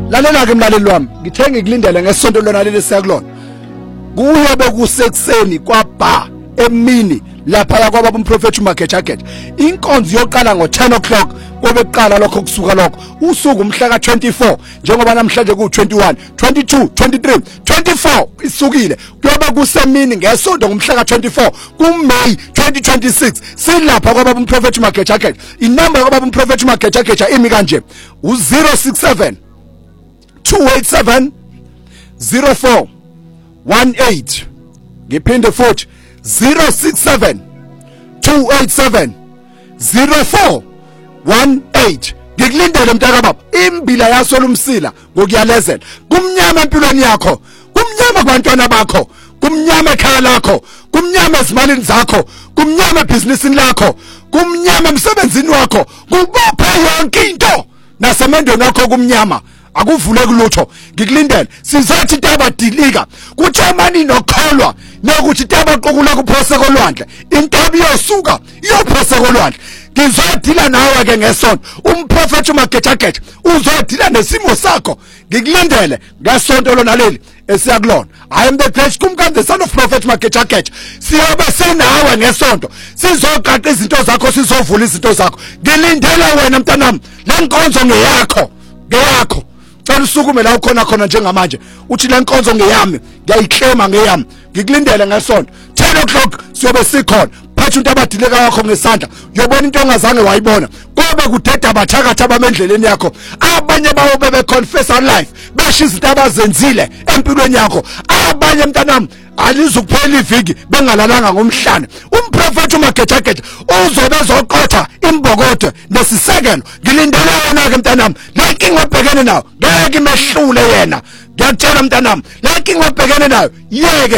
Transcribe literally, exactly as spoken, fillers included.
lalela ke mlaleli wami ngithe ngikulindele ngesonto lona leli siyakulona kuye bekusekuseni kwaba emini lapha yakwaba umprofeti uMagejageja inkonzo yoqala ngo ten o'clock kobe qala lokho kusuka lokho usuku umhla ka twenty-four njengoba namhlanje ku twenty-one twenty-two twenty-three twenty-four isukile kuyoba kusemini ngesonto ngomhla ka twenty-four kuMay twenty twenty-six silapha kwaba umprofeti uMagejageja inamba kwaba umprofeti uMagejageja imi kanje u zero six seven two eight seven zero four one eight ngiphinde futhi zero six seven two eight seven zero four one eight ngikulindele mntaka baba imbila yasola umsila ngokuyalezela kumnyama empilweni yakho kumnyama kwabantwana bakho kumnyama ekhaya lakho kumnyama ezimalini zakho kumnyama ebusinessini lakho kumnyama emsebenzini wakho kubopha yonke into nasemendweni wakho kumnyama akuvule kulutho ngikulindele sizathi taba dilika kuJamani nokholwa nokuthi taba qoqula kuphose kolwandle intaba iyosuka iyophose kolwandle ngizodila nawe ke ngesonto umprofeti uMagejageja uzodila nesimo sakho ngikulindele ngesonto lona leli esiyakulona I am the great kumkani the son of prophet Magejageja siyobe senawe ngesonto sizoqaqa izinto zakho sizovula izinto zakho ngilindele wena mntanami lenkonzo ngeyakho ngeyakho Cela usukume la ukhona khona njengamanje uthi le nkonzo ngeyami ngiyayiclaima ngeyami ngikulindele ngesonto ten o'clock siyobe sikhona phatha into abadileka yakho ngesandla uyobona into ongazange wayibona kobe kudeda abathakatha abamendleleni yakho abanye bawo bebe confess alive basho izinto abazenzile empilweni yakho abanye mntanami alizukuphela iviki bengalalanga ngomhlanje umprofeti uMagejageja uzobe ezoqotha imbokodo nesisekelo ngilindele wena ke mntanami la inkinga obhekene nayo ngeke imehlule yena ngiyakutshela mntanami la inkinga obhekene nayo yeke